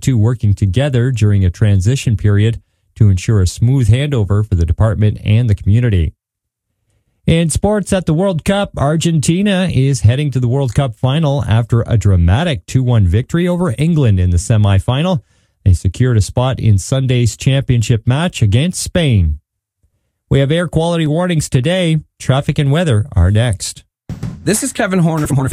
two working together during a transition period to ensure a smooth handover for the department and the community. In sports at the World Cup, Argentina is heading to the World Cup final after a dramatic 2-1 victory over England in the semifinal. They secured a spot in Sunday's championship match against Spain. We have air quality warnings today. Traffic and weather are next. This is Kevin Horner from Horner